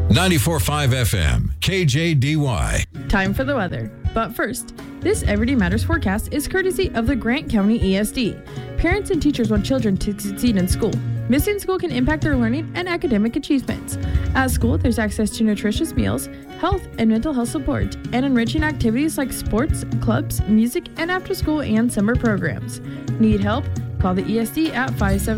94.5 FM, KJDY. Time for the weather. But first, this Everyday Matters forecast is courtesy of the Grant County ESD. Parents and teachers want children to succeed in school. Missing school can impact their learning and academic achievements. At school, there's access to nutritious meals, health and mental health support, and enriching activities like sports, clubs, music, and after-school and summer programs. Need help? Call the ESD at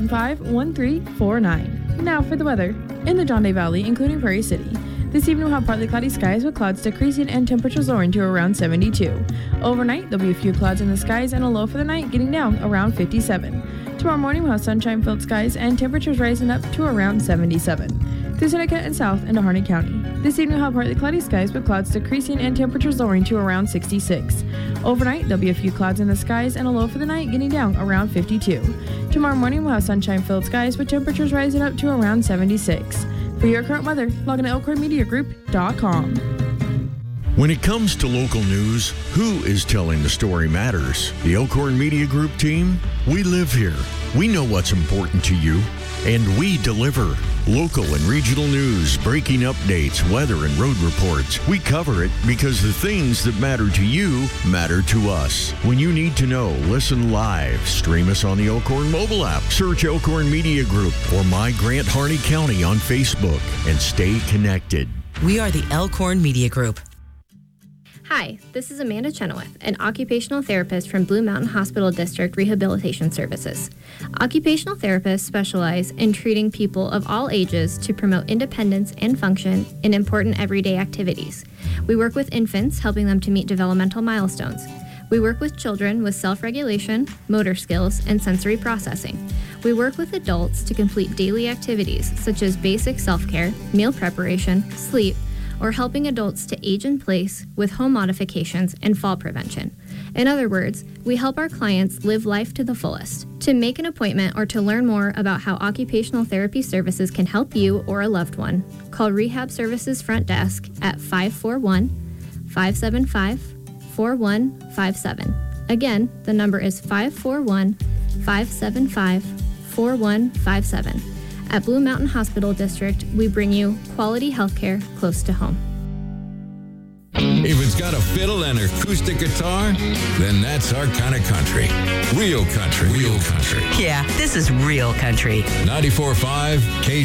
575-1349. Now for the weather. In the John Day Valley, including Prairie City, this evening we'll have partly cloudy skies with clouds decreasing and temperatures lowering to around 72. Overnight, there'll be a few clouds in the skies and a low for the night getting down around 57. Tomorrow morning, we'll have sunshine-filled skies and temperatures rising up to around 77. Through Seneca and south into Harney County. This evening we'll have partly cloudy skies with clouds decreasing and temperatures lowering to around 66. Overnight, there'll be a few clouds in the skies and a low for the night getting down around 52. Tomorrow morning, we'll have sunshine-filled skies with temperatures rising up to around 76. For your current weather, log on to elkhornmediagroup.com. When it comes to local news, who is telling the story matters? The Elkhorn Media Group team? We live here. We know what's important to you, and we deliver. Local and regional news, breaking updates, weather, and road reports. We cover it because the things that matter to you matter to us. When you need to know, listen live. Stream us on the Elkhorn mobile app. Search Elkhorn Media Group or My Grant Harney County on Facebook and stay connected. We are the Elkhorn Media Group. Hi, this is Amanda Chenoweth, an occupational therapist from Blue Mountain Hospital District Rehabilitation Services. Occupational therapists specialize in treating people of all ages to promote independence and function in important everyday activities. We work with infants, helping them to meet developmental milestones. We work with children with self-regulation, motor skills, and sensory processing. We work with adults to complete daily activities such as basic self-care, meal preparation, sleep, or helping adults to age in place with home modifications and fall prevention. In other words, we help our clients live life to the fullest. To make an appointment or to learn more about how occupational therapy services can help you or a loved one, call Rehab Services Front Desk at 541-575-4157. Again, the number is 541-575-4157. At Blue Mountain Hospital District, we bring you quality healthcare close to home. If it's got a fiddle and acoustic guitar, then that's our kind of country. Real country. Real country. Yeah, this is real country. 94.5 KJDY.